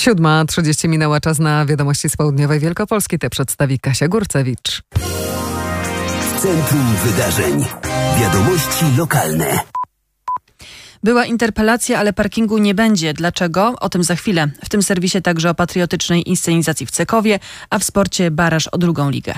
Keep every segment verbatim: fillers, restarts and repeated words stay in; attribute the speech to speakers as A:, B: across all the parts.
A: Siódma trzydzieści minęła, czas na wiadomości z południowej Wielkopolski. Te przedstawi Kasia Górcewicz.
B: W centrum wydarzeń. Wiadomości lokalne.
C: Była interpelacja, ale parkingu nie będzie. Dlaczego? O tym za chwilę. W tym serwisie także o patriotycznej inscenizacji w Cekowie, a w sporcie baraż o drugą ligę.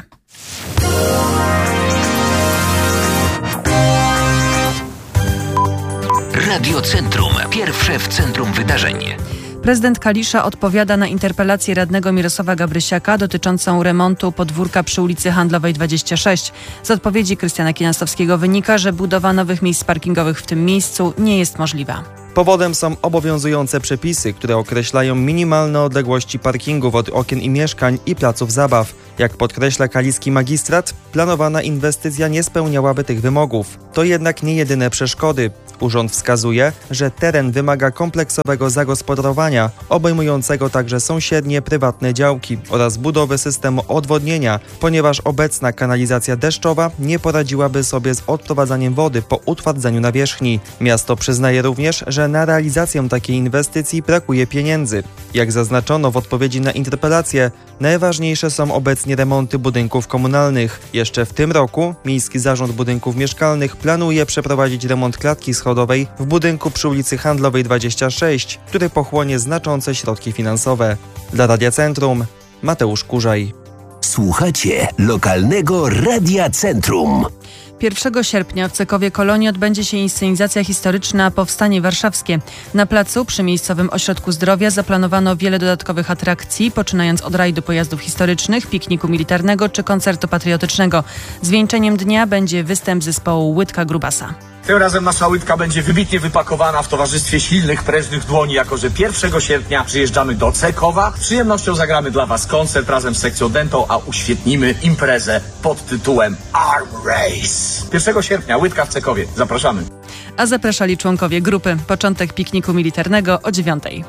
B: Radio Centrum. Pierwsze w centrum wydarzeń.
C: Prezydent Kalisza odpowiada na interpelację radnego Mirosława Gabrysiaka dotyczącą remontu podwórka przy ulicy Handlowej dwadzieścia sześć. Z odpowiedzi Krystiana Kinastowskiego wynika, że budowa nowych miejsc parkingowych w tym miejscu nie jest możliwa.
D: Powodem są obowiązujące przepisy, które określają minimalne odległości parkingów od okien i mieszkań i placów zabaw. Jak podkreśla kaliski magistrat, planowana inwestycja nie spełniałaby tych wymogów. To jednak nie jedyne przeszkody. Urząd wskazuje, że teren wymaga kompleksowego zagospodarowania, obejmującego także sąsiednie prywatne działki oraz budowy systemu odwodnienia, ponieważ obecna kanalizacja deszczowa nie poradziłaby sobie z odprowadzaniem wody po utwardzeniu nawierzchni. Miasto przyznaje również, że na realizację takiej inwestycji brakuje pieniędzy. Jak zaznaczono w odpowiedzi na interpelację, najważniejsze są obecnie remonty budynków komunalnych. Jeszcze w tym roku Miejski Zarząd Budynków Mieszkalnych planuje przeprowadzić remont klatki schodowej w budynku przy ulicy Handlowej dwadzieścia sześć, który pochłonie znaczące środki finansowe. Dla Radia Centrum Mateusz Kurzaj.
B: Słuchacie lokalnego Radia Centrum.
C: pierwszego sierpnia w Cekowie Kolonii odbędzie się inscenizacja historyczna Powstanie Warszawskie. Na placu przy miejscowym ośrodku zdrowia zaplanowano wiele dodatkowych atrakcji, poczynając od rajdu pojazdów historycznych, pikniku militarnego czy koncertu patriotycznego. Zwieńczeniem dnia będzie występ zespołu Łydka Grubasa.
E: Tym razem nasza łydka będzie wybitnie wypakowana w towarzystwie silnych, prężnych dłoni, jako że pierwszego sierpnia przyjeżdżamy do Cekowa. Z przyjemnością zagramy dla Was koncert razem z sekcją Dentą, a uświetnimy imprezę pod tytułem Arm Race. pierwszego sierpnia łydka w Cekowie. Zapraszamy.
C: A zapraszali członkowie grupy. Początek pikniku militarnego o dziewiątej.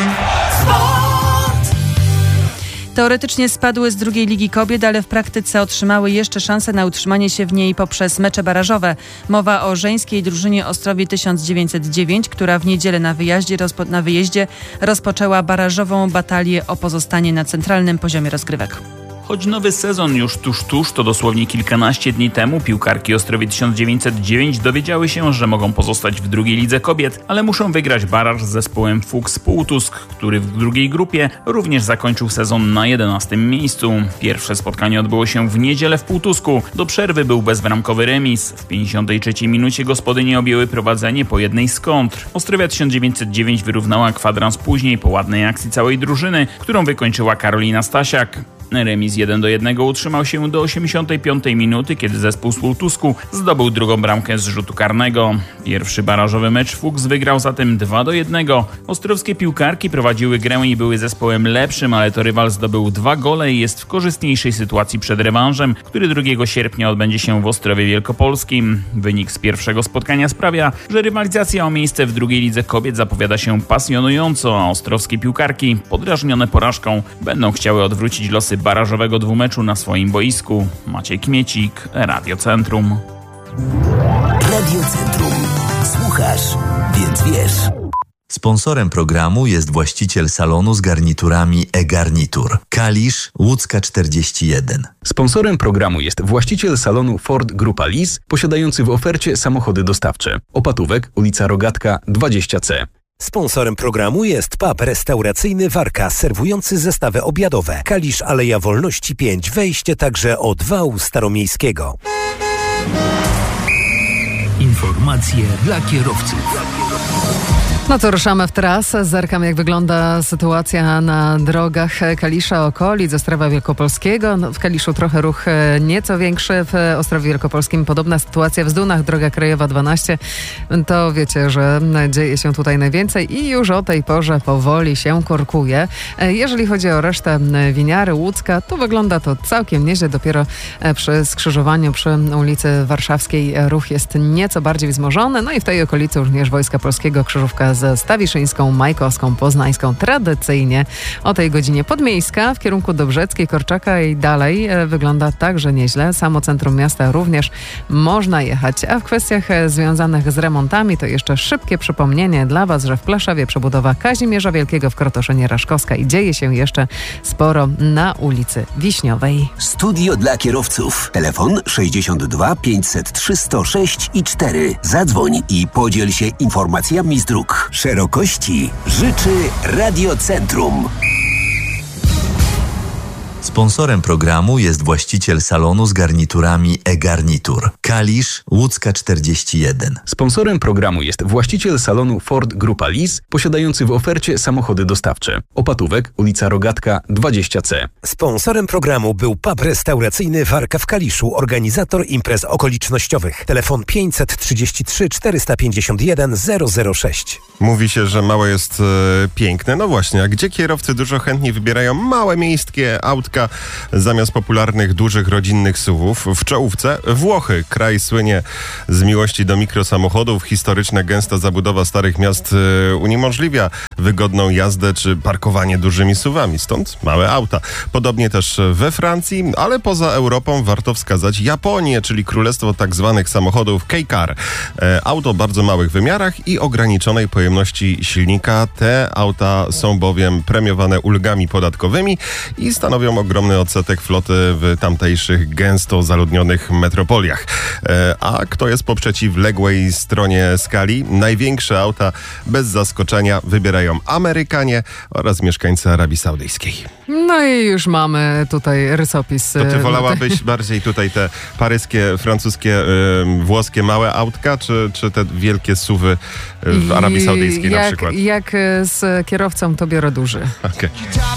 C: Teoretycznie spadły z drugiej Ligi Kobiet, ale w praktyce otrzymały jeszcze szansę na utrzymanie się w niej poprzez mecze barażowe. Mowa o żeńskiej drużynie Ostrowie tysiąc dziewięćset dziewięć, która w niedzielę na wyjeździe, rozpo, na wyjeździe rozpoczęła barażową batalię o pozostanie na centralnym poziomie rozgrywek.
F: Choć nowy sezon już tuż, tuż, to dosłownie kilkanaście dni temu piłkarki Ostrowie tysiąc dziewięćset dziewięć dowiedziały się, że mogą pozostać w drugiej lidze kobiet, ale muszą wygrać baraż z zespołem Fuchs Półtusk, który w drugiej grupie również zakończył sezon na jedenastym miejscu. Pierwsze spotkanie odbyło się w niedzielę w Półtusku. Do przerwy był bezbramkowy remis. W pięćdziesiątej trzeciej minucie gospodynie objęły prowadzenie po jednej z kontr. Ostrowia tysiąc dziewięćset dziewięć wyrównała kwadrans później po ładnej akcji całej drużyny, którą wykończyła Karolina Stasiak. Remis jeden do jednego utrzymał się do osiemdziesiątej piątej minuty, kiedy zespół z Półtusku zdobył drugą bramkę z rzutu karnego. Pierwszy barażowy mecz Fuchs wygrał zatem dwa do jednego. Ostrowskie piłkarki prowadziły grę i były zespołem lepszym, ale to rywal zdobył dwa gole i jest w korzystniejszej sytuacji przed rewanżem, który drugiego sierpnia odbędzie się w Ostrowie Wielkopolskim. Wynik z pierwszego spotkania sprawia, że rywalizacja o miejsce w drugiej lidze kobiet zapowiada się pasjonująco, a ostrowskie piłkarki, podrażnione porażką, będą chciały odwrócić losy barażowego dwumeczu na swoim boisku. Maciej Kmiecik, Radio Centrum.
B: Radio Centrum. Słuchasz, więc wiesz.
G: Sponsorem programu jest właściciel salonu z garniturami e-Garnitur. Kalisz, Łódzka czterdzieści jeden.
H: Sponsorem programu jest właściciel salonu Ford Grupa Lis, posiadający w ofercie samochody dostawcze. Opatówek, ulica Rogatka dwadzieścia C.
B: Sponsorem programu jest pub restauracyjny Warka, serwujący zestawy obiadowe. Kalisz, Aleja Wolności pięć, wejście także od wału staromiejskiego. Informacje dla kierowców.
A: No to ruszamy w trasę. Zerkam, jak wygląda sytuacja na drogach Kalisza, okolic, Ostrowa Wielkopolskiego. No, w Kaliszu trochę ruch nieco większy, w Ostrowie Wielkopolskim podobna sytuacja. W Zdunach droga krajowa dwanaście. To wiecie, że dzieje się tutaj najwięcej i już o tej porze powoli się korkuje. Jeżeli chodzi o resztę Winiary, Łódzka, to wygląda to całkiem nieźle. Dopiero przy skrzyżowaniu przy ulicy Warszawskiej ruch jest nieco bardziej wzmożony. No i w tej okolicy również Wojska Polskiego, krzyżówka z Stawiszyńską, Majkowską, Poznańską. Tradycyjnie o tej godzinie Podmiejska w kierunku Dobrzeckiej, Korczaka i dalej wygląda także nieźle. Samo centrum miasta również można jechać. A w kwestiach związanych z remontami to jeszcze szybkie przypomnienie dla Was, że w Plaszowie przebudowa Kazimierza Wielkiego w Krotoszynie Raszkowska i dzieje się jeszcze sporo na ulicy Wiśniowej.
I: Studio dla kierowców. Telefon sześćdziesiąt dwa pięćset trzy sto sześć i cztery. Zadzwoń i podziel się informacjami z dróg. Szerokości życzy Radiocentrum.
G: Sponsorem programu jest właściciel salonu z garniturami e-garnitur. Kalisz, Łódzka czterdzieści jeden.
H: Sponsorem programu jest właściciel salonu Ford Grupa Lis, posiadający w ofercie samochody dostawcze. Opatówek, ulica Rogatka dwadzieścia C.
B: Sponsorem programu był pub restauracyjny Warka w Kaliszu, organizator imprez okolicznościowych. Telefon pięćset trzydzieści trzy czterysta pięćdziesiąt jeden zero zero sześć.
J: Mówi się, że małe jest e, piękne. No właśnie, a gdzie kierowcy dużo chętniej wybierają małe miejskie autka zamiast popularnych, dużych, rodzinnych suwów? W czołówce Włochy. Kraj słynie z miłości do mikrosamochodów. Historyczna, gęsta zabudowa starych miast e, uniemożliwia wygodną jazdę czy parkowanie dużymi suwami. Stąd małe auta. Podobnie też we Francji, ale poza Europą warto wskazać Japonię, czyli królestwo tak zwanych samochodów K-Car. E, auto o bardzo małych wymiarach i ograniczonej pojemności silnika. Te auta są bowiem premiowane ulgami podatkowymi i stanowią ogromny odsetek floty w tamtejszych gęsto zaludnionych metropoliach. E, a kto jest po przeciwległej stronie skali? Największe auta bez zaskoczenia wybierają Amerykanie oraz mieszkańcy Arabii Saudyjskiej.
A: No i już mamy tutaj rysopis.
J: To ty wolałabyś bardziej tutaj te paryskie, francuskie, y, włoskie małe autka, czy, czy te wielkie suwy w Arabii Saudyjskiej
A: jak,
J: na przykład?
A: Jak z kierowcą to biorę duży.
J: Okay.